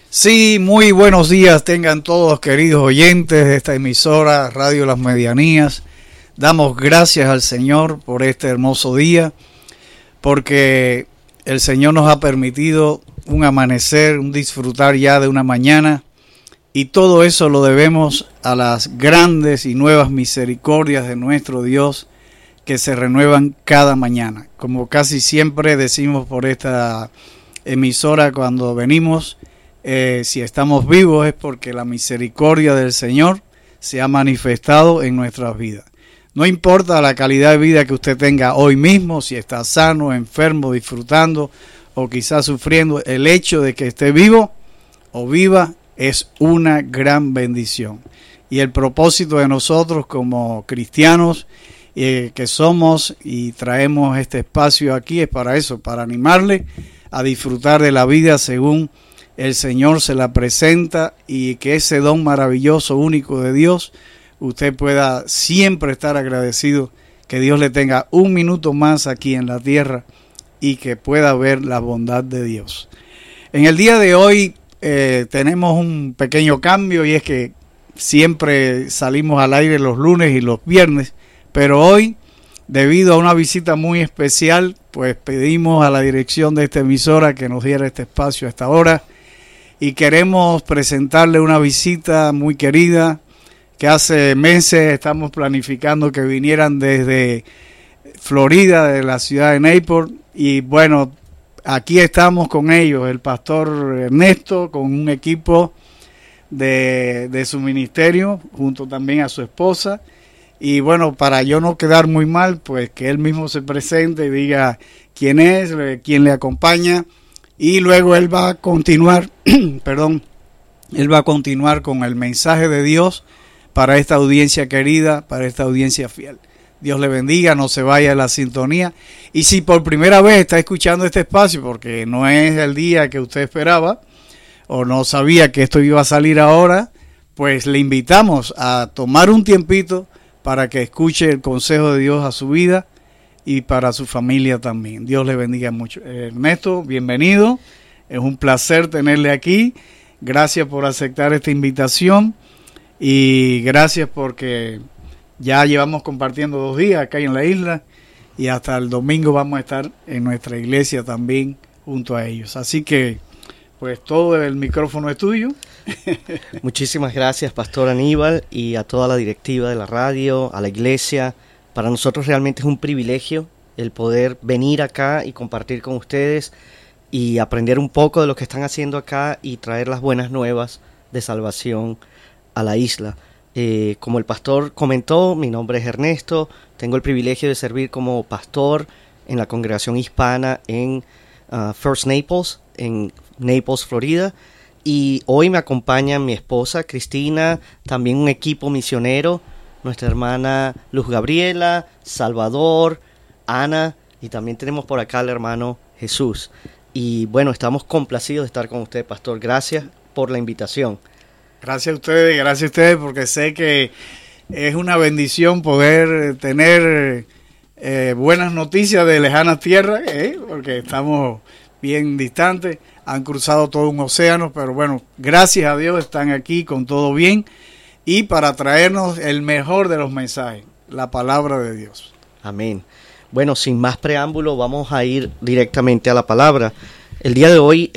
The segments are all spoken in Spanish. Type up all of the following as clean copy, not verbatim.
Sí, muy buenos días tengan todos queridos oyentes de esta emisora Radio Las Medianías. Damos gracias al Señor por este hermoso día, porque el Señor nos ha permitido un amanecer, un disfrutar ya de una mañana, y todo eso lo debemos a las grandes y nuevas misericordias de nuestro Dios que se renuevan cada mañana. Como casi siempre decimos por esta emisora cuando venimos, si estamos vivos es porque la misericordia del Señor se ha manifestado en nuestras vidas. No importa la calidad de vida que usted tenga hoy mismo, si está sano, enfermo, disfrutando o quizás sufriendo, el hecho de que esté vivo o viva es una gran bendición. Y el propósito de nosotros como cristianos que somos y traemos este espacio aquí es para eso, para animarle a disfrutar de la vida según el Señor se la presenta, y que ese don maravilloso, único de Dios, usted pueda siempre estar agradecido, que Dios le tenga un minuto más aquí en la tierra y que pueda ver la bondad de Dios. En el día de hoy tenemos un pequeño cambio, y es que siempre salimos al aire los lunes y los viernes, pero hoy, debido a una visita muy especial, pues pedimos a la dirección de esta emisora que nos diera este espacio a esta hora, y queremos presentarle una visita muy querida que hace meses estamos planificando que vinieran desde Florida, de la ciudad de Newport, y bueno, aquí estamos con ellos, el pastor Ernesto, con un equipo de su ministerio, junto también a su esposa. Y bueno, para yo no quedar muy mal, pues que él mismo se presente y diga quién es, quién le acompaña, y luego él va a continuar, él va a continuar con el mensaje de Dios para esta audiencia querida, para esta audiencia fiel. Dios le bendiga, no se vaya de la sintonía. Y si por primera vez está escuchando este espacio, porque no es el día que usted esperaba, o no sabía que esto iba a salir ahora, pues le invitamos a tomar un tiempito para que escuche el consejo de Dios a su vida y para su familia también. Dios le bendiga mucho. Ernesto, bienvenido. Es un placer tenerle aquí. Gracias por aceptar esta invitación y gracias porque ya llevamos compartiendo 2 días acá en la isla, y hasta el domingo vamos a estar en nuestra iglesia también junto a ellos. Así que, pues todo el micrófono es tuyo. Muchísimas gracias, Pastor Aníbal, y a toda la directiva de la radio, a la iglesia. Para nosotros realmente es un privilegio el poder venir acá y compartir con ustedes y aprender un poco de lo que están haciendo acá y traer las buenas nuevas de salvación a la isla. Como el pastor comentó, mi nombre es Ernesto, tengo el privilegio de servir como pastor en la congregación hispana en First Naples, en Naples, Florida. Y hoy me acompaña mi esposa Cristina, también un equipo misionero, nuestra hermana Luz Gabriela, Salvador, Ana, y también tenemos por acá al hermano Jesús. Y bueno, estamos complacidos de estar con usted, pastor. Gracias por la invitación. Gracias a ustedes, porque sé que es una bendición poder tener buenas noticias de lejanas tierras, porque estamos bien distantes. Han cruzado todo un océano, pero bueno, gracias a Dios están aquí con todo bien y para traernos el mejor de los mensajes, la palabra de Dios. Amén. Bueno, sin más preámbulo, vamos a ir directamente a la palabra. El día de hoy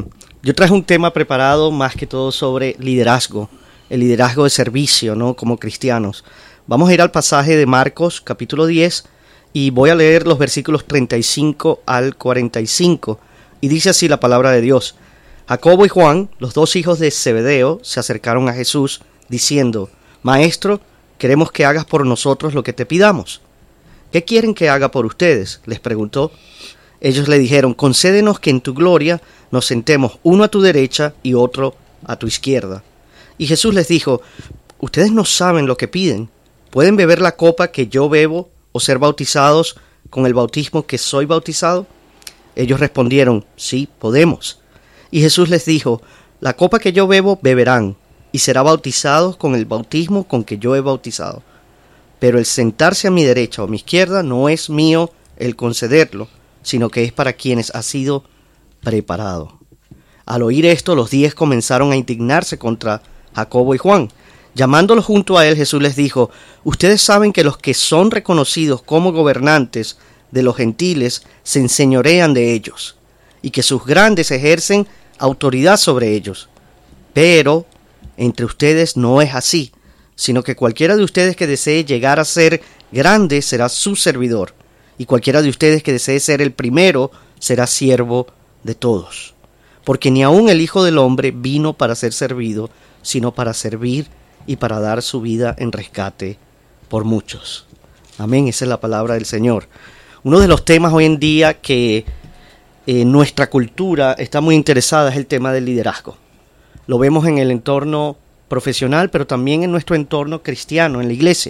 yo traje un tema preparado más que todo sobre liderazgo, el liderazgo de servicio, ¿no? Como cristianos. Vamos a ir al pasaje de Marcos, capítulo 10, y voy a leer los versículos 35 al 45. Y dice así la palabra de Dios. Jacobo y Juan, los 2 hijos de Zebedeo, se acercaron a Jesús, diciendo, Maestro, queremos que hagas por nosotros lo que te pidamos. ¿Qué quieren que haga por ustedes? Les preguntó. Ellos le dijeron, concédenos que en tu gloria nos sentemos uno a tu derecha y otro a tu izquierda. Y Jesús les dijo, ustedes no saben lo que piden. ¿Pueden beber la copa que yo bebo o ser bautizados con el bautismo que soy bautizado? Ellos respondieron, sí, podemos. Y Jesús les dijo, la copa que yo bebo beberán, y serán bautizados con el bautismo con que yo he bautizado. Pero el sentarse a mi derecha o a mi izquierda no es mío el concederlo, sino que es para quienes ha sido preparado. Al oír esto, los 10 comenzaron a indignarse contra Jacobo y Juan. Llamándolos junto a él, Jesús les dijo: ustedes saben que los que son reconocidos como gobernantes de los gentiles se enseñorean de ellos, y que sus grandes ejercen autoridad sobre ellos. Pero entre ustedes no es así, sino que cualquiera de ustedes que desee llegar a ser grande será su servidor, y cualquiera de ustedes que desee ser el primero será siervo de todos. Porque ni aun el Hijo del Hombre vino para ser servido, sino para servir y para dar su vida en rescate por muchos. Amén, esa es la palabra del Señor. Uno de los temas hoy en día que nuestra cultura está muy interesada es el tema del liderazgo. Lo vemos en el entorno profesional, pero también en nuestro entorno cristiano, en la iglesia.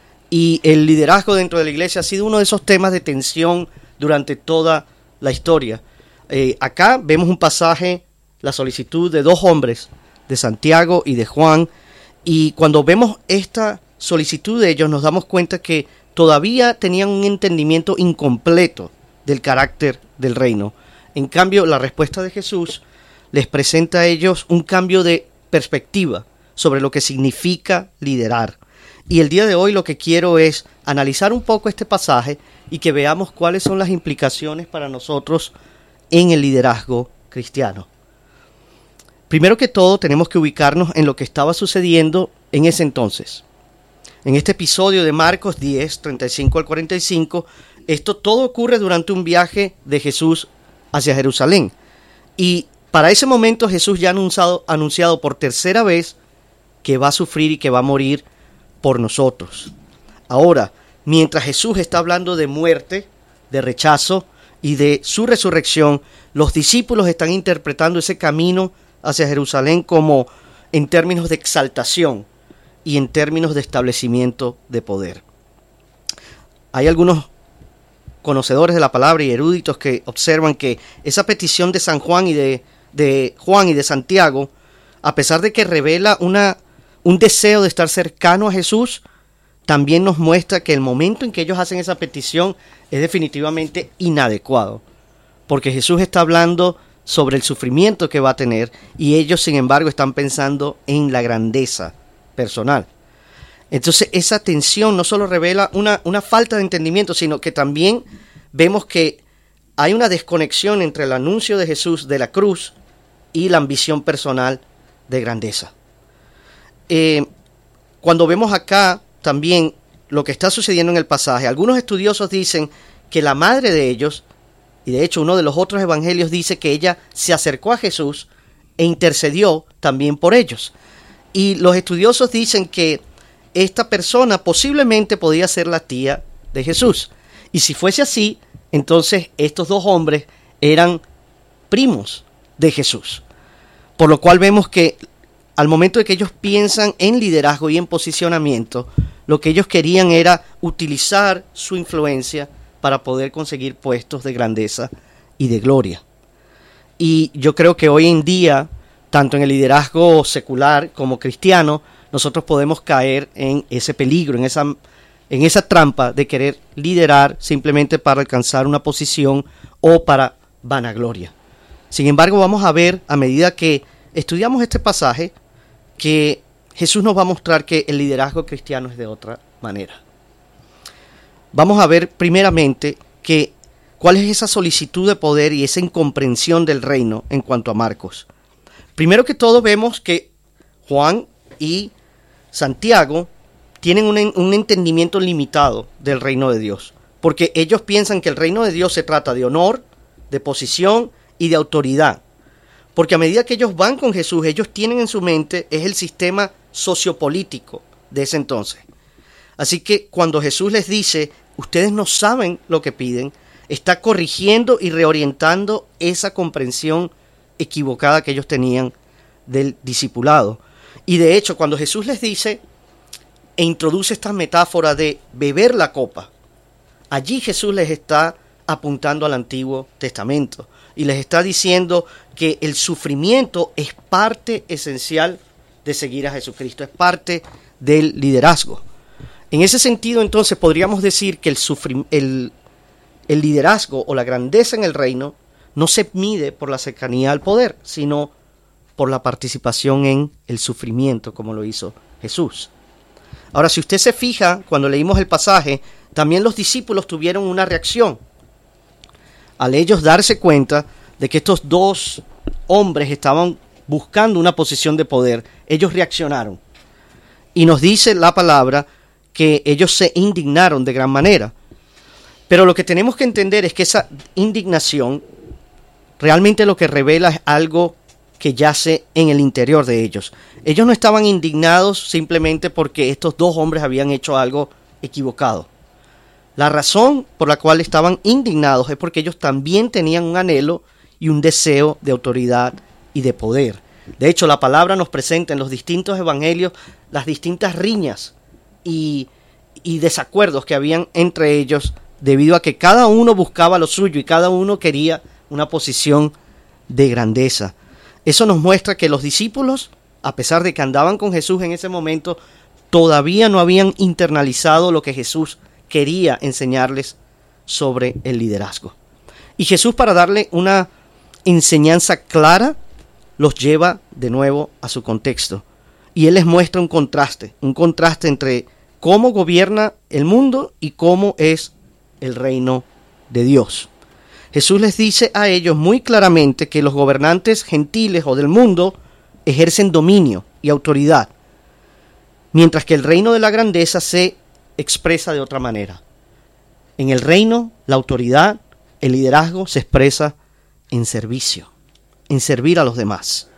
Y el liderazgo dentro de la iglesia ha sido uno de esos temas de tensión durante toda la historia. Acá vemos un pasaje, la solicitud de 2 hombres, de Santiago y de Juan, y cuando vemos esta solicitud de ellos nos damos cuenta que todavía tenían un entendimiento incompleto del carácter del reino. En cambio, la respuesta de Jesús les presenta a ellos un cambio de perspectiva sobre lo que significa liderar. Y el día de hoy lo que quiero es analizar un poco este pasaje y que veamos cuáles son las implicaciones para nosotros en el liderazgo cristiano. Primero que todo, tenemos que ubicarnos en lo que estaba sucediendo en ese entonces. En este episodio de Marcos 10, 35 al 45, esto todo ocurre durante un viaje de Jesús hacia Jerusalén. Y para ese momento Jesús ya ha anunciado por tercera vez que va a sufrir y que va a morir por nosotros. Ahora, mientras Jesús está hablando de muerte, de rechazo y de su resurrección, los discípulos están interpretando ese camino hacia Jerusalén como en términos de exaltación y en términos de establecimiento de poder. Hay algunos conocedores de la palabra y eruditos que observan que esa petición de San Juan y de Juan y de Santiago, a pesar de que revela un deseo de estar cercano a Jesús, también nos muestra que el momento en que ellos hacen esa petición es definitivamente inadecuado, porque Jesús está hablando sobre el sufrimiento que va a tener y ellos, sin embargo, están pensando en la grandeza personal. Entonces, esa tensión no solo revela una falta de entendimiento, sino que también vemos que hay una desconexión entre el anuncio de Jesús de la cruz y la ambición personal de grandeza. Cuando vemos acá también lo que está sucediendo en el pasaje, algunos estudiosos dicen que la madre de ellos, y de hecho uno de los otros evangelios dice que ella se acercó a Jesús e intercedió también por ellos. Y los estudiosos dicen que esta persona posiblemente podía ser la tía de Jesús. Y si fuese así, entonces estos 2 hombres eran primos de Jesús. Por lo cual vemos que al momento de que ellos piensan en liderazgo y en posicionamiento, lo que ellos querían era utilizar su influencia para poder conseguir puestos de grandeza y de gloria. Y yo creo que hoy en día, tanto en el liderazgo secular como cristiano, nosotros podemos caer en ese peligro, en esa trampa de querer liderar simplemente para alcanzar una posición o para vanagloria. Sin embargo, vamos a ver, a medida que estudiamos este pasaje, que Jesús nos va a mostrar que el liderazgo cristiano es de otra manera. Vamos a ver primeramente cuál es esa solicitud de poder y esa incomprensión del reino en cuanto a Marcos. Primero que todo vemos que Juan y Santiago tienen un entendimiento limitado del reino de Dios, porque ellos piensan que el reino de Dios se trata de honor, de posición y de autoridad. Porque a medida que ellos van con Jesús, ellos tienen en su mente es el sistema sociopolítico de ese entonces. Así que cuando Jesús les dice, ustedes no saben lo que piden, está corrigiendo y reorientando esa comprensión equivocada que ellos tenían del discipulado. Y de hecho, cuando Jesús les dice e introduce esta metáfora de beber la copa, allí Jesús les está apuntando al Antiguo Testamento y les está diciendo que el sufrimiento es parte esencial de seguir a Jesucristo, es parte del liderazgo. En ese sentido, entonces, podríamos decir que el liderazgo o la grandeza en el reino no se mide por la cercanía al poder, sino por la participación en el sufrimiento, como lo hizo Jesús. Ahora, si usted se fija, cuando leímos el pasaje, también los discípulos tuvieron una reacción. Al ellos darse cuenta de que estos dos hombres estaban buscando una posición de poder, ellos reaccionaron. Y nos dice la palabra que ellos se indignaron de gran manera. Pero lo que tenemos que entender es que esa indignación realmente lo que revela es algo que yace en el interior de ellos. Ellos no estaban indignados simplemente porque estos dos hombres habían hecho algo equivocado. La razón por la cual estaban indignados es porque ellos también tenían un anhelo y un deseo de autoridad y de poder. De hecho, la palabra nos presenta en los distintos evangelios las distintas riñas y desacuerdos que habían entre ellos, debido a que cada uno buscaba lo suyo y cada uno quería una posición de grandeza. Eso nos muestra que los discípulos, a pesar de que andaban con Jesús en ese momento, todavía no habían internalizado lo que Jesús quería enseñarles sobre el liderazgo. Y Jesús, para darle una enseñanza clara, los lleva de nuevo a su contexto. Y Él les muestra un contraste entre cómo gobierna el mundo y cómo es el reino de Dios. Jesús les dice a ellos muy claramente que los gobernantes gentiles o del mundo ejercen dominio y autoridad, mientras que el reino de la grandeza se expresa de otra manera. En el reino, la autoridad, el liderazgo se expresa en servicio, en servir a los demás.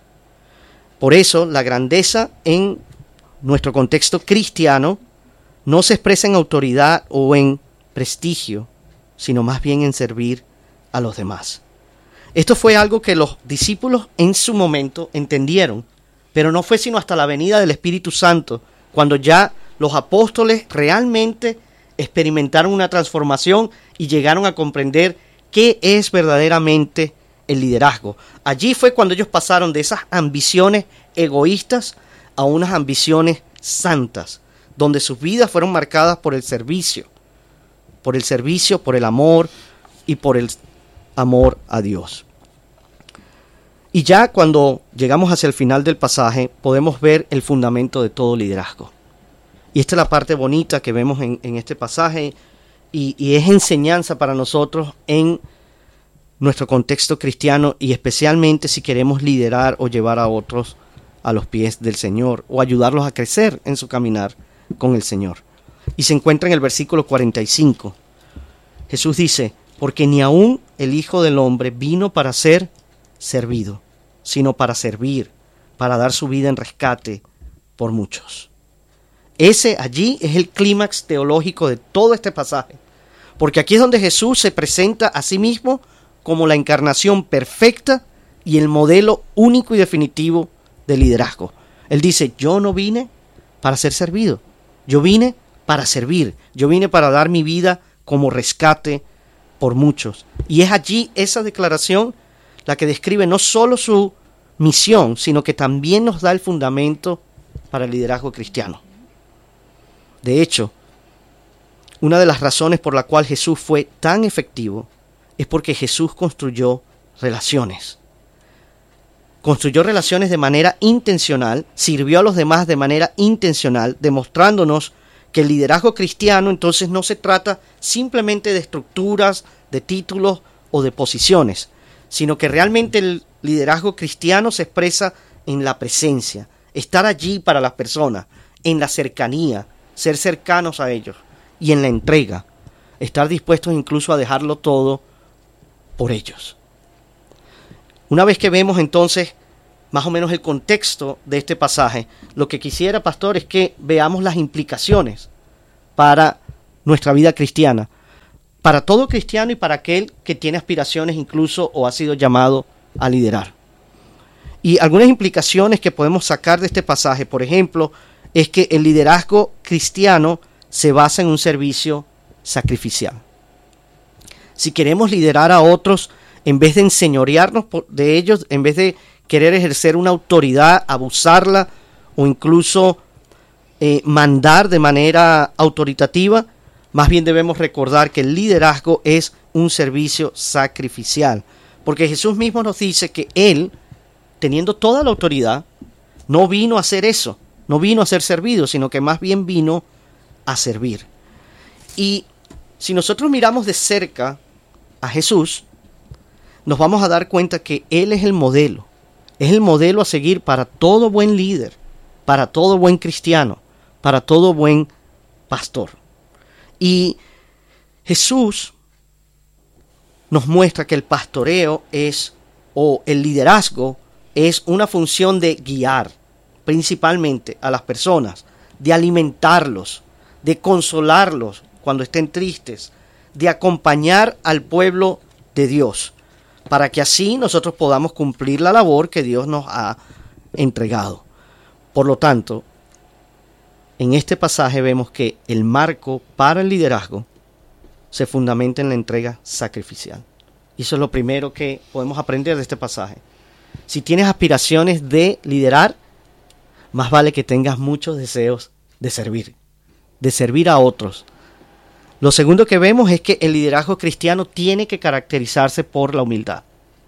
Por eso, la grandeza en nuestro contexto cristiano no se expresa en autoridad o en prestigio, sino más bien en servir a los demás. Esto fue algo que los discípulos en su momento entendieron, pero no fue sino hasta la venida del Espíritu Santo, cuando ya los apóstoles realmente experimentaron una transformación y llegaron a comprender qué es verdaderamente el liderazgo. Allí fue cuando ellos pasaron de esas ambiciones egoístas a unas ambiciones santas, donde sus vidas fueron marcadas por el servicio, por el amor y por el amor a Dios. Y ya cuando llegamos hacia el final del pasaje, podemos ver el fundamento de todo liderazgo. Y esta es la parte bonita que vemos en este pasaje y es enseñanza para nosotros en nuestro contexto cristiano, y especialmente si queremos liderar o llevar a otros a los pies del Señor o ayudarlos a crecer en su caminar con el Señor. Y se encuentra en el versículo 45. Jesús dice: porque ni aun el Hijo del Hombre vino para ser servido, sino para servir, para dar su vida en rescate por muchos. Ese allí es el clímax teológico de todo este pasaje, porque aquí es donde Jesús se presenta a sí mismo como la encarnación perfecta y el modelo único y definitivo de liderazgo. Él dice: yo no vine para ser servido, yo vine para servir, yo vine para dar mi vida como rescate por muchos. Y es allí esa declaración la que describe no solo su misión, sino que también nos da el fundamento para el liderazgo cristiano. De hecho, una de las razones por la cual Jesús fue tan efectivo es porque Jesús construyó relaciones. Construyó relaciones de manera intencional, sirvió a los demás de manera intencional, demostrándonos que el liderazgo cristiano entonces no se trata simplemente de estructuras, de títulos o de posiciones, sino que realmente el liderazgo cristiano se expresa en la presencia, estar allí para las personas, en la cercanía, ser cercanos a ellos, y en la entrega, estar dispuestos incluso a dejarlo todo por ellos. Una vez que vemos entonces más o menos el contexto de este pasaje, lo que quisiera, pastor, es que veamos las implicaciones para nuestra vida cristiana, para todo cristiano y para aquel que tiene aspiraciones incluso o ha sido llamado a liderar. Y algunas implicaciones que podemos sacar de este pasaje, por ejemplo, es que el liderazgo cristiano se basa en un servicio sacrificial. Si queremos liderar a otros, en vez de enseñorearnos de ellos, en vez de querer ejercer una autoridad, abusarla o incluso mandar de manera autoritativa, más bien debemos recordar que el liderazgo es un servicio sacrificial. Porque Jesús mismo nos dice que Él, teniendo toda la autoridad, no vino a hacer eso, no vino a ser servido, sino que más bien vino a servir. Y si nosotros miramos de cerca a Jesús, nos vamos a dar cuenta que Él es el modelo a seguir para todo buen líder, para todo buen cristiano, para todo buen pastor. Y Jesús nos muestra que el pastoreo o el liderazgo es una función de guiar principalmente a las personas, de alimentarlos, de consolarlos cuando estén tristes, de acompañar al pueblo de Dios, para que así nosotros podamos cumplir la labor que Dios nos ha entregado. Por lo tanto, en este pasaje vemos que el marco para el liderazgo se fundamenta en la entrega sacrificial. Y eso es lo primero que podemos aprender de este pasaje. Si tienes aspiraciones de liderar, más vale que tengas muchos deseos de servir a otros. Lo segundo que vemos es que el liderazgo cristiano tiene que caracterizarse por la humildad.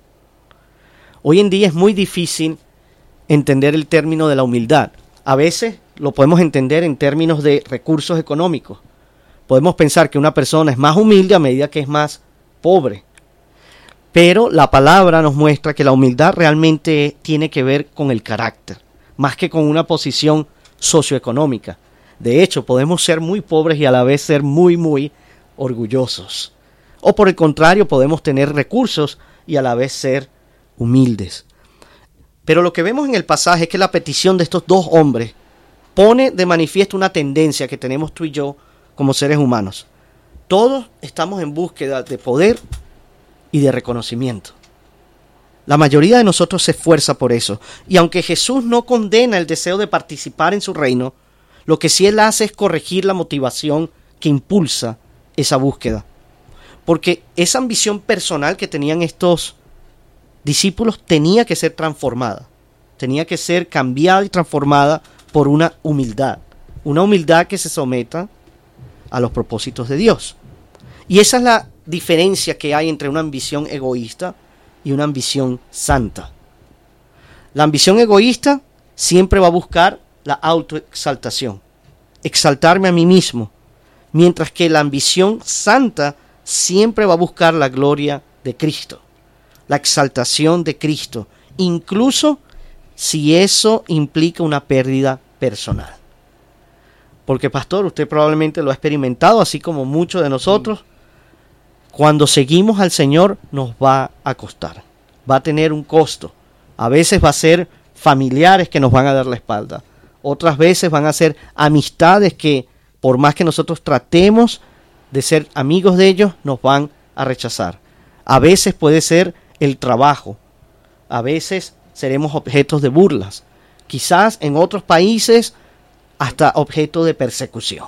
Hoy en día es muy difícil entender el término de la humildad. A veces lo podemos entender en términos de recursos económicos. Podemos pensar que una persona es más humilde a medida que es más pobre. Pero la palabra nos muestra que la humildad realmente tiene que ver con el carácter, más que con una posición socioeconómica. De hecho, podemos ser muy pobres y a la vez ser muy, muy orgullosos. O por el contrario, podemos tener recursos y a la vez ser humildes. Pero lo que vemos en el pasaje es que la petición de estos dos hombres pone de manifiesto una tendencia que tenemos tú y yo como seres humanos. Todos estamos en búsqueda de poder y de reconocimiento. La mayoría de nosotros se esfuerza por eso. Y aunque Jesús no condena el deseo de participar en su reino, lo que sí Él hace es corregir la motivación que impulsa esa búsqueda. Porque esa ambición personal que tenían estos discípulos tenía que ser transformada. Tenía que ser cambiada y transformada por una humildad. Una humildad que se someta a los propósitos de Dios. Y esa es la diferencia que hay entre una ambición egoísta y una ambición santa. La ambición egoísta siempre va a buscar la autoexaltación, exaltarme a mí mismo, mientras que la ambición santa siempre va a buscar la gloria de Cristo, la exaltación de Cristo, incluso si eso implica una pérdida personal. Porque, pastor, usted probablemente lo ha experimentado, así como muchos de nosotros. Cuando seguimos al Señor nos va a costar, va a tener un costo. A veces va a ser familiares que nos van a dar la espalda. Otras veces van a ser amistades que, por más que nosotros tratemos de ser amigos de ellos, nos van a rechazar. A veces puede ser el trabajo. A veces seremos objetos de burlas. Quizás en otros países hasta objeto de persecución.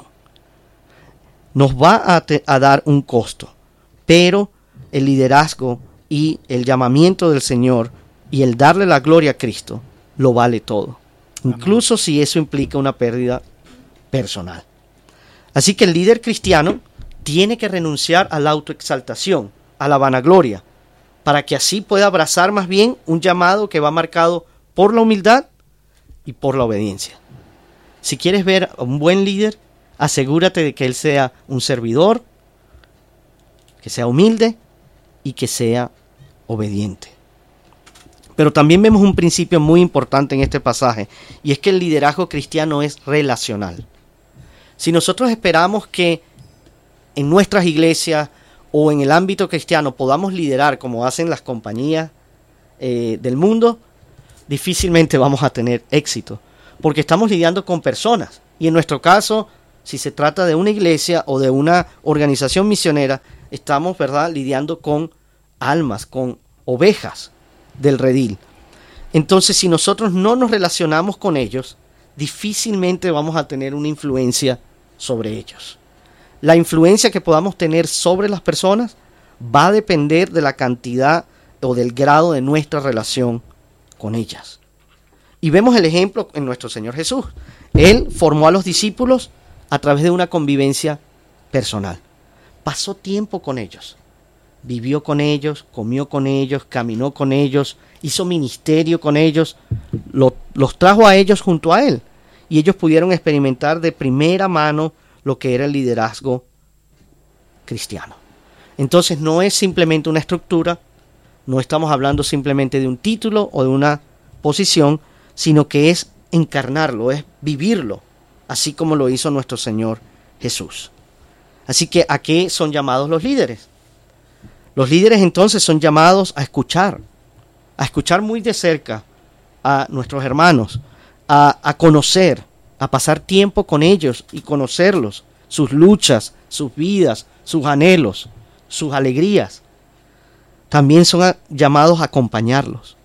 Nos va a dar un costo. Pero el liderazgo y el llamamiento del Señor y el darle la gloria a Cristo lo vale todo. Amén. Incluso si eso implica una pérdida personal. Así que el líder cristiano tiene que renunciar a la autoexaltación, a la vanagloria, para que así pueda abrazar más bien un llamado que va marcado por la humildad y por la obediencia. Si quieres ver a un buen líder, asegúrate de que él sea un servidor, que sea humilde y que sea obediente. Pero también vemos un principio muy importante en este pasaje, y es que el liderazgo cristiano es relacional. Si nosotros esperamos que en nuestras iglesias o en el ámbito cristiano podamos liderar como hacen las compañías del mundo, difícilmente vamos a tener éxito, porque estamos lidiando con personas. Y en nuestro caso, si se trata de una iglesia o de una organización misionera, estamos, ¿verdad?, lidiando con almas, con ovejas del redil. Entonces, si nosotros no nos relacionamos con ellos, difícilmente vamos a tener una influencia sobre ellos. La influencia que podamos tener sobre las personas va a depender de la cantidad o del grado de nuestra relación con ellas. Y vemos el ejemplo en nuestro Señor Jesús. Él formó a los discípulos a través de una convivencia personal. Pasó tiempo con ellos. vivió con ellos, comió con ellos, caminó con ellos, hizo ministerio con ellos, los trajo a ellos junto a él, y ellos pudieron experimentar de primera mano lo que era el liderazgo cristiano. Entonces no es simplemente una estructura, no estamos hablando simplemente de un título o de una posición, sino que es encarnarlo, es vivirlo, así como lo hizo nuestro Señor Jesús. Así que, ¿a qué son llamados los líderes? Los líderes entonces son llamados a escuchar muy de cerca a nuestros hermanos, a conocer, a pasar tiempo con ellos y conocerlos, sus luchas, sus vidas, sus anhelos, sus alegrías. También son llamados a acompañarlos.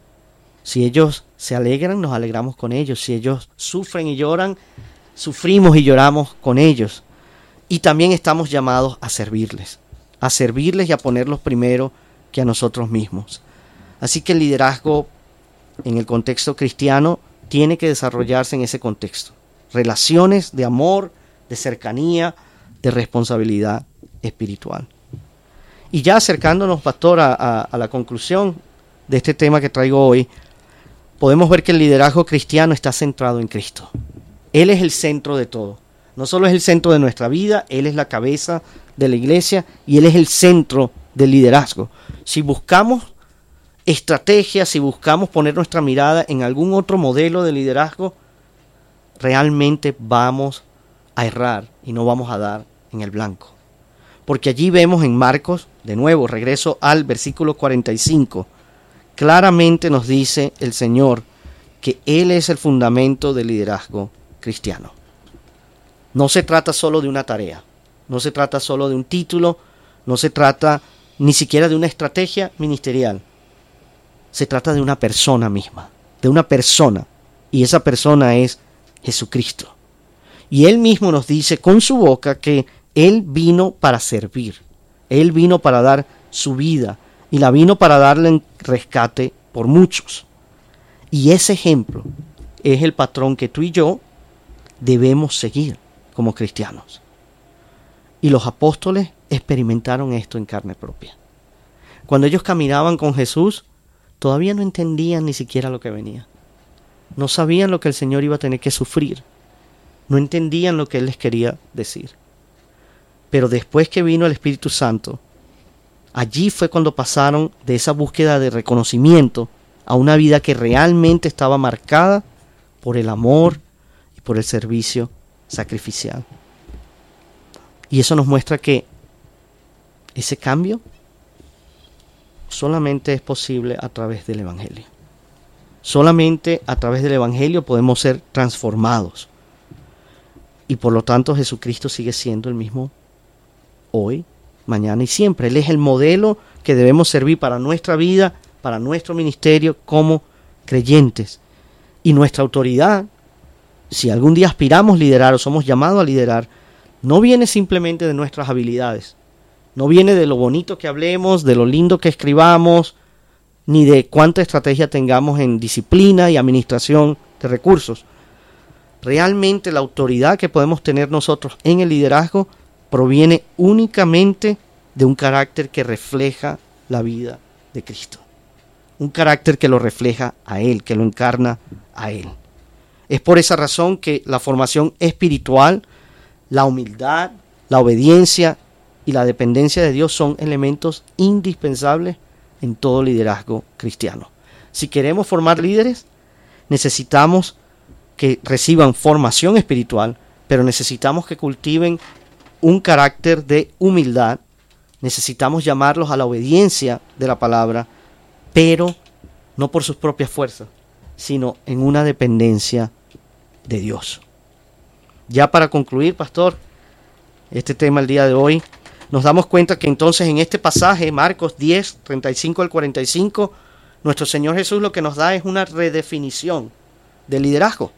Si ellos se alegran, nos alegramos con ellos. Si ellos sufren y lloran, sufrimos y lloramos con ellos. Y también estamos llamados a servirles y a ponerlos primero que a nosotros mismos. Así que el liderazgo en el contexto cristiano tiene que desarrollarse en ese contexto. Relaciones de amor, de cercanía, de responsabilidad espiritual. Y ya acercándonos, pastor, a la conclusión de este tema que traigo hoy, podemos ver que el liderazgo cristiano está centrado en Cristo. Él es el centro de todo. No solo es el centro de nuestra vida, Él es la cabeza de la iglesia y Él es el centro del liderazgo. Si buscamos estrategias, si buscamos poner nuestra mirada en algún otro modelo de liderazgo, realmente vamos a errar y no vamos a dar en el blanco. Porque allí vemos en Marcos, de nuevo, regreso al versículo 45, claramente nos dice el Señor que Él es el fundamento del liderazgo cristiano. No se trata solo de una tarea, no se trata solo de un título, no se trata ni siquiera de una estrategia ministerial. Se trata de una persona misma, de una persona, y esa persona es Jesucristo. Y Él mismo nos dice con su boca que Él vino para servir, Él vino para dar su vida, y la vino para darle en rescate por muchos. Y ese ejemplo es el patrón que tú y yo debemos seguir como cristianos. Y los apóstoles experimentaron esto en carne propia. Cuando ellos caminaban con Jesús, todavía no entendían ni siquiera lo que venía. No sabían lo que el Señor iba a tener que sufrir. No entendían lo que Él les quería decir. Pero después que vino el Espíritu Santo, allí fue cuando pasaron de esa búsqueda de reconocimiento a una vida que realmente estaba marcada por el amor y por el servicio sacrificial. Y eso nos muestra que ese cambio solamente es posible a través del Evangelio. Solamente a través del Evangelio podemos ser transformados. Y por lo tanto Jesucristo sigue siendo el mismo hoy, mañana y siempre. Él es el modelo que debemos servir para nuestra vida, para nuestro ministerio como creyentes. Y nuestra autoridad, si algún día aspiramos a liderar o somos llamados a liderar, no viene simplemente de nuestras habilidades, no viene de lo bonito que hablemos, de lo lindo que escribamos, ni de cuánta estrategia tengamos en disciplina y administración de recursos. Realmente la autoridad que podemos tener nosotros en el liderazgo proviene únicamente de un carácter que refleja la vida de Cristo. Un carácter que lo refleja a Él, que lo encarna a Él. Es por esa razón que la formación espiritual, la humildad, la obediencia y la dependencia de Dios son elementos indispensables en todo liderazgo cristiano. Si queremos formar líderes, necesitamos que reciban formación espiritual, pero necesitamos que cultiven un carácter de humildad. Necesitamos llamarlos a la obediencia de la palabra, pero no por sus propias fuerzas, sino en una dependencia de Dios. Ya para concluir, pastor, este tema el día de hoy, nos damos cuenta que entonces en este pasaje, Marcos 10, 35 al 45, nuestro Señor Jesús lo que nos da es una redefinición del liderazgo.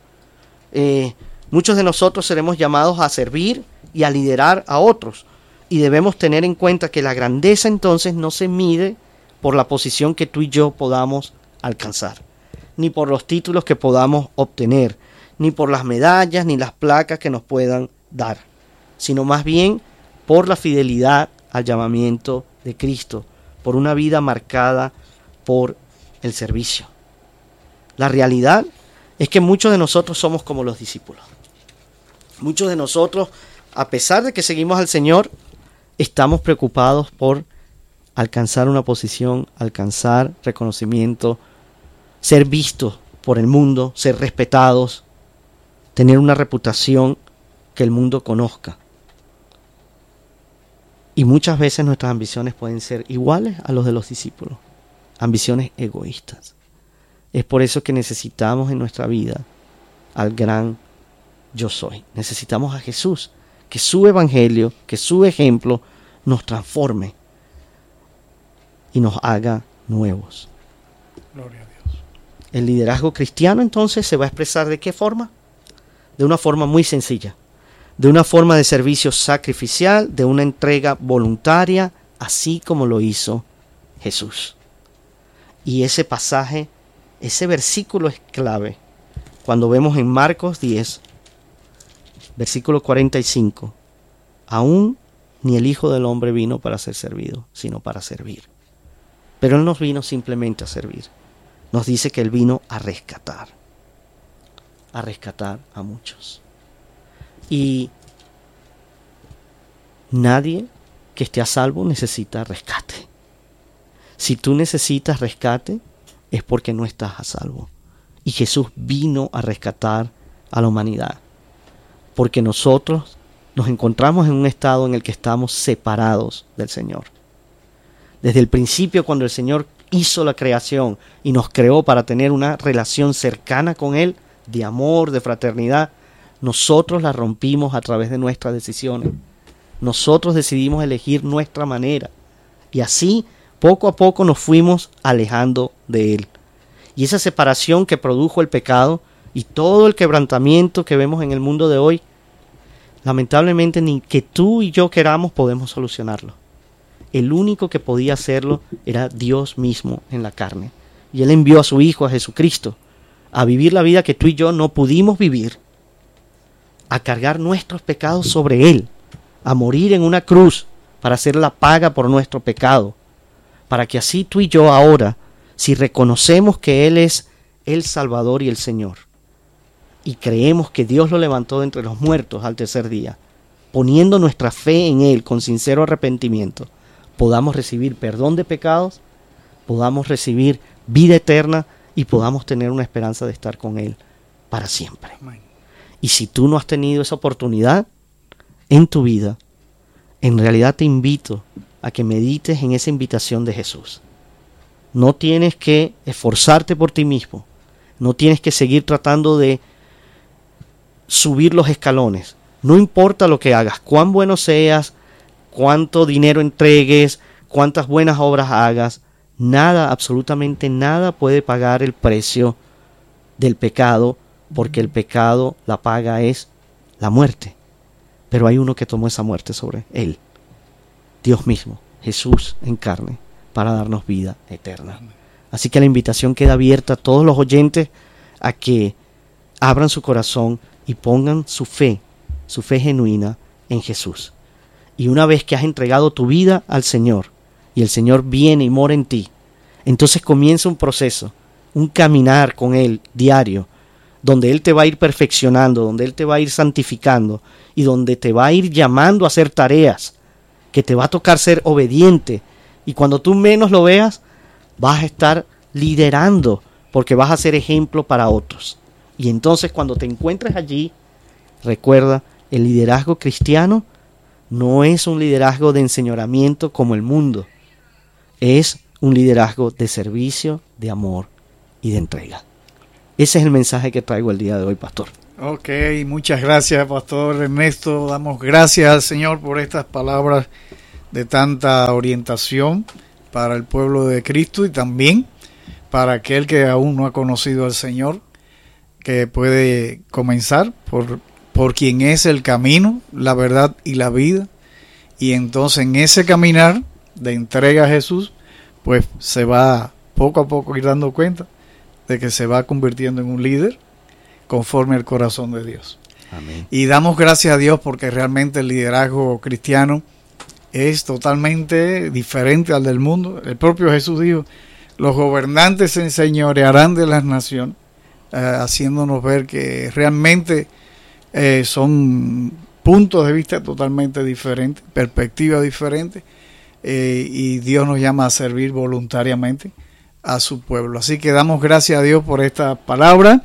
Muchos de nosotros seremos llamados a servir y a liderar a otros, y debemos tener en cuenta que la grandeza entonces no se mide por la posición que tú y yo podamos alcanzar, ni por los títulos que podamos obtener, ni por las medallas ni las placas que nos puedan dar, sino más bien por la fidelidad al llamamiento de Cristo, por una vida marcada por el servicio. La realidad es que muchos de nosotros somos como los discípulos. Muchos de nosotros, a pesar de que seguimos al Señor, estamos preocupados por alcanzar una posición, alcanzar reconocimiento, ser vistos por el mundo, ser respetados, tener una reputación que el mundo conozca. Y muchas veces nuestras ambiciones pueden ser iguales a los de los discípulos, ambiciones egoístas. Es por eso que necesitamos en nuestra vida al gran yo soy. Necesitamos a Jesús, que su evangelio, que su ejemplo nos transforme y nos haga nuevos. Gloria a Dios. El liderazgo cristiano entonces se va a expresar ¿de qué forma? De una forma muy sencilla, de una forma de servicio sacrificial, de una entrega voluntaria, así como lo hizo Jesús. Y ese pasaje, ese versículo es clave cuando vemos en Marcos 10, versículo 45, aún ni el Hijo del Hombre vino para ser servido, sino para servir. Pero Él no vino simplemente a servir. Nos dice que Él vino a rescatar a muchos. Y nadie que esté a salvo necesita rescate. Si tú necesitas rescate, es porque no estás a salvo. Y Jesús vino a rescatar a la humanidad. Porque nosotros nos encontramos en un estado en el que estamos separados del Señor. Desde el principio, cuando el Señor hizo la creación y nos creó para tener una relación cercana con Él, de amor, de fraternidad, nosotros la rompimos a través de nuestras decisiones. Nosotros decidimos elegir nuestra manera. Y así, poco a poco nos fuimos alejando de Él. Y esa separación que produjo el pecado y todo el quebrantamiento que vemos en el mundo de hoy, lamentablemente ni que tú y yo queramos podemos solucionarlo. El único que podía hacerlo era Dios mismo en la carne. Y Él envió a su Hijo, a Jesucristo, a vivir la vida que tú y yo no pudimos vivir, a cargar nuestros pecados sobre Él, a morir en una cruz para hacer la paga por nuestro pecado, para que así tú y yo ahora, si reconocemos que Él es el Salvador y el Señor, y creemos que Dios lo levantó de entre los muertos al tercer día, poniendo nuestra fe en Él con sincero arrepentimiento, podamos recibir perdón de pecados, podamos recibir vida eterna y podamos tener una esperanza de estar con Él para siempre. Amén. Y si tú no has tenido esa oportunidad en tu vida, en realidad te invito a que medites en esa invitación de Jesús. No tienes que esforzarte por ti mismo, no tienes que seguir tratando de subir los escalones. No importa lo que hagas, cuán bueno seas, cuánto dinero entregues, cuántas buenas obras hagas, nada, absolutamente nada puede pagar el precio del pecado, porque el pecado, la paga es la muerte. Pero hay uno que tomó esa muerte sobre Él, Dios mismo, Jesús en carne, para darnos vida eterna. Así que la invitación queda abierta a todos los oyentes a que abran su corazón y pongan su fe genuina en Jesús. Y una vez que has entregado tu vida al Señor, y el Señor viene y mora en ti, entonces comienza un proceso, un caminar con Él diario, donde Él te va a ir perfeccionando, donde Él te va a ir santificando, y donde te va a ir llamando a hacer tareas, que te va a tocar ser obediente, y cuando tú menos lo veas, vas a estar liderando, porque vas a ser ejemplo para otros. Y entonces cuando te encuentres allí, recuerda, el liderazgo cristiano no es un liderazgo de enseñoramiento como el mundo, es un liderazgo de servicio, de amor y de entrega. Ese es el mensaje que traigo el día de hoy, pastor. Ok, muchas gracias, pastor Ernesto. Damos gracias al Señor por estas palabras de tanta orientación para el pueblo de Cristo y también para aquel que aún no ha conocido al Señor, que puede comenzar por quien es el camino, la verdad y la vida. Y entonces en ese caminar de entrega a Jesús, pues se va poco a poco ir dando cuenta de que se va convirtiendo en un líder conforme al corazón de Dios. Amén. Y damos gracias a Dios porque realmente el liderazgo cristiano es totalmente diferente al del mundo. El propio Jesús dijo, los gobernantes se enseñorearán de las naciones, haciéndonos ver que realmente son puntos de vista totalmente diferentes, perspectivas diferentes, y Dios nos llama a servir voluntariamente a su pueblo. Así que damos gracias a Dios por esta palabra.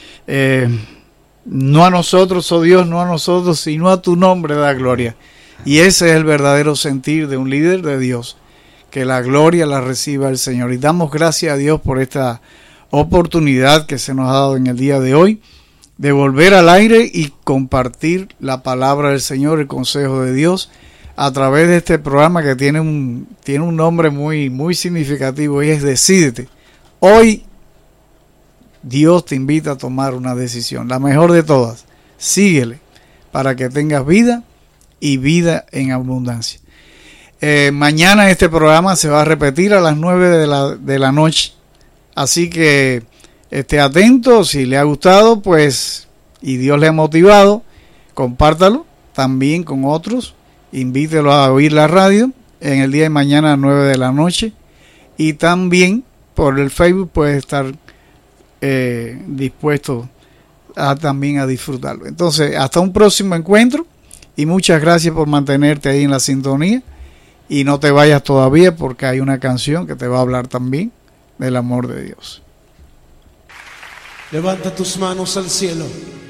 No a nosotros, oh Dios, no a nosotros, sino a tu nombre da gloria. Y ese es el verdadero sentir de un líder de Dios, que la gloria la reciba el Señor. Y damos gracias a Dios por esta oportunidad que se nos ha dado en el día de hoy, de volver al aire y compartir la palabra del Señor, el consejo de Dios, a través de este programa que tiene un nombre muy significativo, y es Decídete. Hoy Dios te invita a tomar una decisión, la mejor de todas. Síguele para que tengas vida y vida en abundancia. Mañana este programa se va a repetir a las 9 de la noche, así que esté atento. Si le ha gustado, pues, y Dios le ha motivado, compártalo también con otros, invítelo a oír la radio en el día de mañana a las 9 de la noche, y también por el Facebook puede estar dispuesto también a disfrutarlo. Entonces, hasta un próximo encuentro, y muchas gracias por mantenerte ahí en la sintonía, y no te vayas todavía, porque hay una canción que te va a hablar también del amor de Dios. Levanta tus manos al cielo.